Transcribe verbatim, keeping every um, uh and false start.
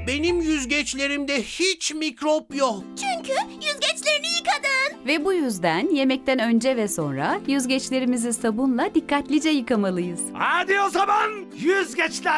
benim yüzgeçlerimde hiç mikrop yok. Çünkü yüzgeçlerini yıkadın. Ve bu yüzden yemekten önce ve sonra yüzgeçlerimizi sabunla dikkatlice yıkamalıyız. Hadi o zaman yüzgeçler.